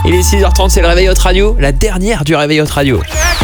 Il est 6h30, c'est le Réveil Hot Radio, la dernière du Réveil Hot Radio.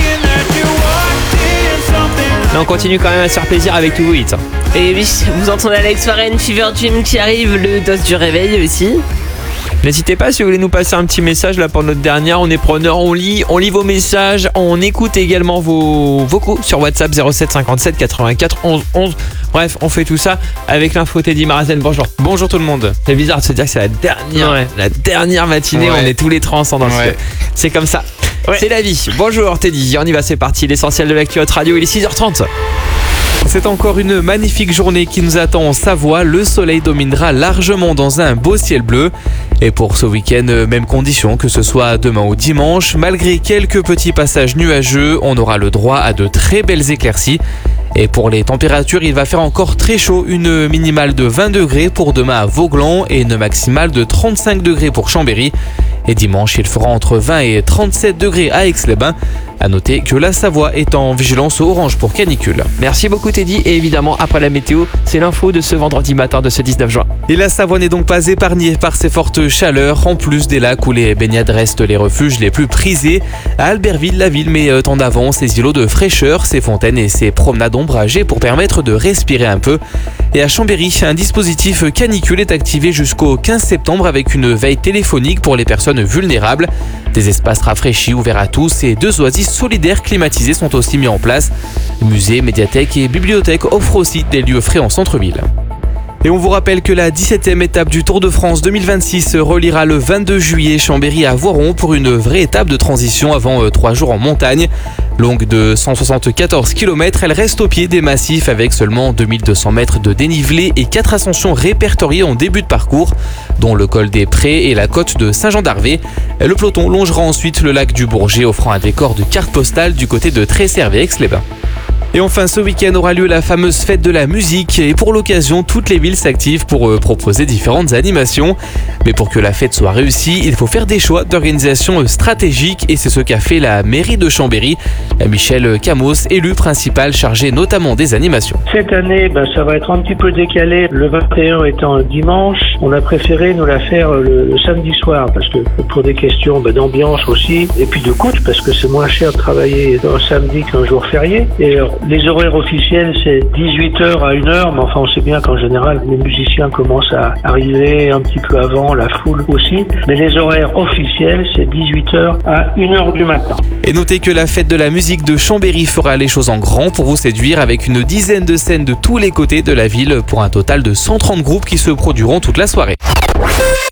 Mais on continue quand même à se faire plaisir avec tous vos hits. Et oui, vous entendez Alex Warren, Fever Dream qui arrive, le dos du réveil aussi. N'hésitez pas si vous voulez nous passer un petit message là pour notre dernière, on est preneur, on lit vos messages, on écoute également vos vocaux sur WhatsApp 07 57 84 11 11. Bref, on fait tout ça avec l'info Teddy Marazen. Bonjour. Bonjour tout le monde. C'est bizarre de se dire que c'est la dernière matinée, on est tous les trois ensemble dans le studio. C'est comme ça. Ouais. C'est la vie. Bonjour Teddy, on y va, c'est parti. L'essentiel de l'actu Hot Radio, il est 6h30. C'est encore une magnifique journée qui nous attend en Savoie. Le soleil dominera largement dans un beau ciel bleu. Et pour ce week-end, même condition que ce soit demain ou dimanche. Malgré quelques petits passages nuageux, on aura le droit à de très belles éclaircies. Et pour les températures, il va faire encore très chaud. Une minimale de 20 degrés pour demain à Vauglan et une maximale de 35 degrés pour Chambéry. Et dimanche, il fera entre 20 et 37 degrés à Aix-les-Bains. À noter que la Savoie est en vigilance orange pour canicule. Merci beaucoup Teddy. Et évidemment, après la météo, c'est l'info de ce vendredi matin de ce 19 juin. Et la Savoie n'est donc pas épargnée par ces fortes chaleurs, en plus des lacs où les baignades restent les refuges les plus prisés. À Albertville, la ville met en avant ses îlots de fraîcheur, ses fontaines et ses promenades ombragées pour permettre de respirer un peu. Et à Chambéry, un dispositif canicule est activé jusqu'au 15 septembre avec une veille téléphonique pour les personnes vulnérables. Des espaces rafraîchis ouverts à tous et 2 oasis solidaires climatisés sont aussi mis en place. Musées, médiathèques et bibliothèques offrent aussi des lieux frais en centre-ville. Et on vous rappelle que la 17e étape du Tour de France 2026 reliera le 22 juillet Chambéry à Voiron pour une vraie étape de transition avant 3 jours en montagne. Longue de 174 km, elle reste au pied des massifs avec seulement 2200 mètres de dénivelé et 4 ascensions répertoriées en début de parcours, dont le col des Prés et la côte de Saint-Jean-d'Arvé. Le peloton longera ensuite le lac du Bourget, offrant un décor de carte postale du côté de Tresserre et Aix-les-Bains. Et enfin, ce week-end aura lieu la fameuse fête de la musique et pour l'occasion, toutes les villes s'activent pour proposer différentes animations. Mais pour que la fête soit réussie, il faut faire des choix d'organisation stratégique et c'est ce qu'a fait la mairie de Chambéry. Michel Camos, élu principal chargé notamment des animations. Cette année, ça va être un petit peu décalé. Le 21 étant un dimanche, on a préféré nous la faire le samedi soir parce que pour des questions d'ambiance aussi et puis de coût parce que c'est moins cher de travailler un samedi qu'un jour férié. Et les horaires officiels, c'est 18h à 1h, mais enfin, on sait bien qu'en général, les musiciens commencent à arriver un petit peu avant, la foule aussi. Mais les horaires officiels, c'est 18h à 1h du matin. Et notez que la fête de la musique de Chambéry fera les choses en grand pour vous séduire avec une dizaine de scènes de tous les côtés de la ville pour un total de 130 groupes qui se produiront toute la soirée.